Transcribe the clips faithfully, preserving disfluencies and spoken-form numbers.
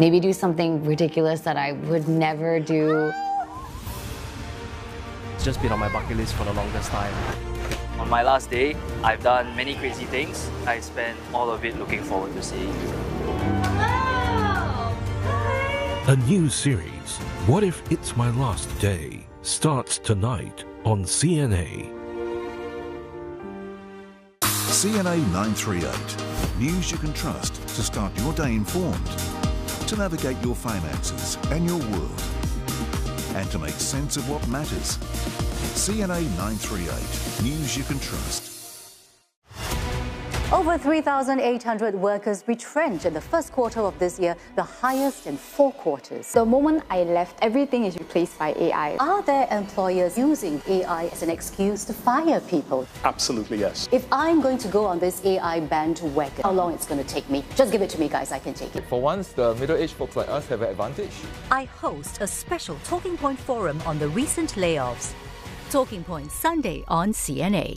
Maybe do something ridiculous that I would never do. It's just been on my bucket list for the longest time. On my last day, I've done many crazy things. I spent all of it looking forward to seeing. A new series, What If It's My Last Day, starts tonight on C N A. C N A nine three eight. News you can trust to start your day informed, to navigate your finances and your world, and to make sense of what matters. C N A nine three eight. News you can trust. Over three thousand eight hundred workers retrenched in the first quarter of this year, the highest in four quarters. The moment I left, everything is replaced by A I. Are there employers using A I as an excuse to fire people? Absolutely, yes. If I'm going to go on this A I bandwagon, how long it's going to take me? Just give it to me, guys. I can take it. For once, the middle-aged folks like us have an advantage. I host a special Talking Point forum on the recent layoffs. Talking Point Sunday on C N A.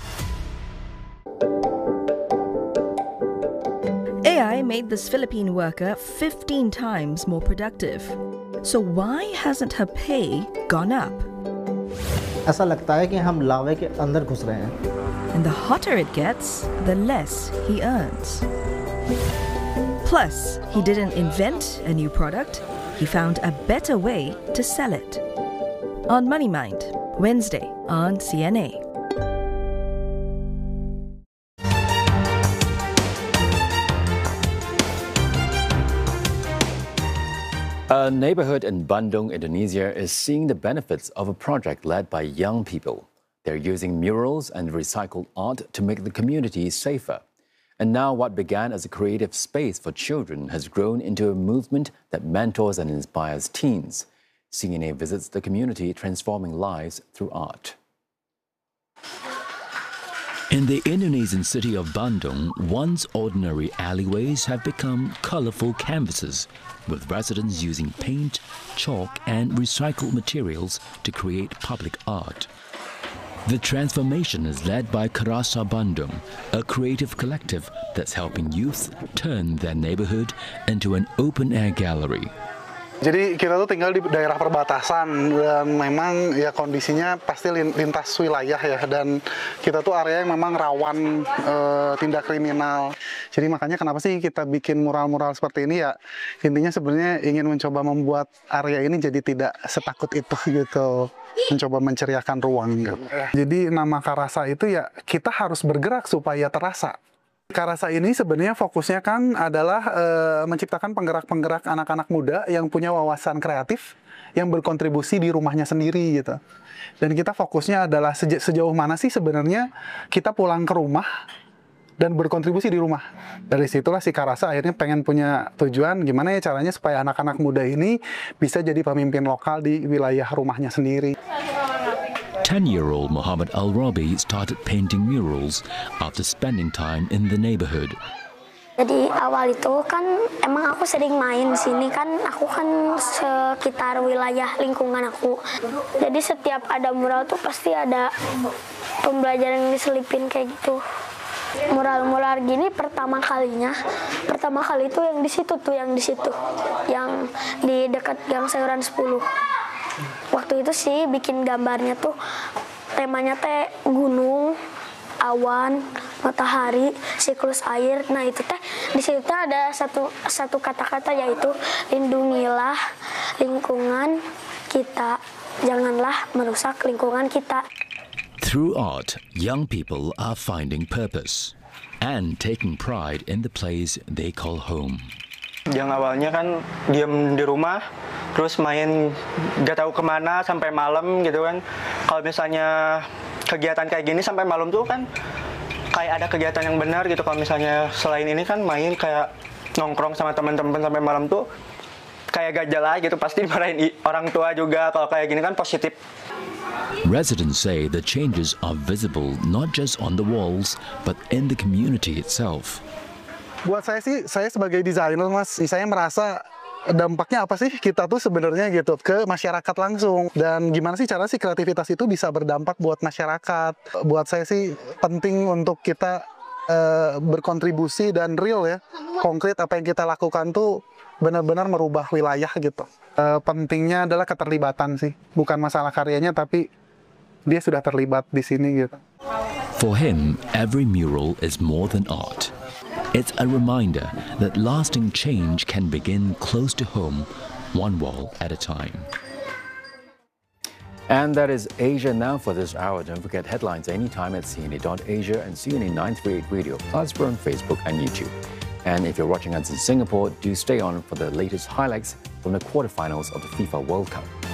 A I made this Philippine worker fifteen times more productive. So why hasn't her pay gone up? ऐसा लगता है कि हम लावे के अंदर घुस रहे हैं. And the hotter it gets, the less he earns. Plus, he didn't invent a new product, he found a better way to sell it. On Money Mind, Wednesday on C N A. A neighborhood in Bandung, Indonesia is seeing the benefits of a project led by young people. They're using murals and recycled art to make the community safer. And now what began as a creative space for children has grown into a movement that mentors and inspires teens. C N A visits the community transforming lives through art. In the Indonesian city of Bandung, once ordinary alleyways have become colorful canvases, with residents using paint, chalk and recycled materials to create public art. The transformation is led by Karasa Bandung, a creative collective that's helping youth turn their neighborhood into an open-air gallery. Jadi kita tuh tinggal di daerah perbatasan dan memang ya kondisinya pasti lintas wilayah ya, dan kita tuh area yang memang rawan e, tindak kriminal. Jadi makanya kenapa sih kita bikin mural-mural seperti ini ya, intinya sebenarnya ingin mencoba membuat area ini jadi tidak setakut itu gitu, mencoba menceriakan ruang gitu. Jadi nama Karasa itu ya kita harus bergerak supaya terasa. Karasa ini sebenarnya fokusnya kan adalah e, menciptakan penggerak-penggerak anak-anak muda yang punya wawasan kreatif yang berkontribusi di rumahnya sendiri gitu. Dan kita fokusnya adalah seja, sejauh mana sih sebenarnya kita pulang ke rumah dan berkontribusi di rumah. Dari situlah si Karasa akhirnya pengen punya tujuan gimana ya caranya supaya anak-anak muda ini bisa jadi pemimpin lokal di wilayah rumahnya sendiri. ten-year-old Muhammad Al-Rabi started painting murals after spending time in the neighborhood. Jadi awal itu kan emang aku sering main di sini kan, aku kan sekitar wilayah lingkungan aku. Jadi setiap ada mural tuh pasti ada pembelajaran yang diselipin kayak gitu. Mural-mural gini pertama kalinya, pertama kali itu yang di situ tuh, yang di situ, yang di dekat Gang Sayuran sepuluh. Waktu itu sih bikin gambarnya tuh temanya teh gunung, awan, matahari, siklus air. Nah itu teh di situ ada satu satu kata-kata yaitu lindungilah lingkungan kita, janganlah merusak lingkungan kita. Through art, young people are finding purpose and taking pride in the place they call home. Yang awalnya kan diem di rumah, terus main gak tahu kemana sampai malam gitu kan. Kalau misalnya kegiatan kayak gini sampai malam tuh kan kayak ada kegiatan yang benar gitu. Kalau misalnya selain ini kan main kayak nongkrong sama teman-teman sampai malam tuh kayak gak jelas gitu, pasti dimarahin orang tua juga. Kalau kayak gini kan positif. Residents say the changes are visible not just on the walls but in the community itself. Buat saya sih, saya sebagai desainer mas, saya merasa dampaknya apa sih kita tuh sebenarnya gitu ke masyarakat langsung, dan gimana sih cara sih kreativitas itu bisa berdampak buat masyarakat. Buat saya sih penting untuk kita uh, berkontribusi dan real ya, konkret apa yang kita lakukan tuh benar-benar merubah wilayah gitu. Uh, pentingnya adalah keterlibatan sih, bukan masalah karyanya tapi dia sudah terlibat di sini gitu. For him, every mural is more than art. It's a reminder that lasting change can begin close to home, one wall at a time. And that is Asia Now for this hour. Don't forget headlines anytime at C N A dot asia and C N A nine three eight Radio, plus we're on Facebook and YouTube. And if you're watching us in Singapore, do stay on for the latest highlights from the quarterfinals of the FIFA World Cup.